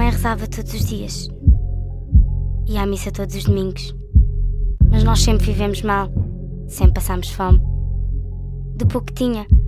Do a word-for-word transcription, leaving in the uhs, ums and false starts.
mãe rezava todos os dias. Ia à missa todos os domingos. Mas nós sempre vivemos mal, sempre passámos fome. Do pouco que tinha,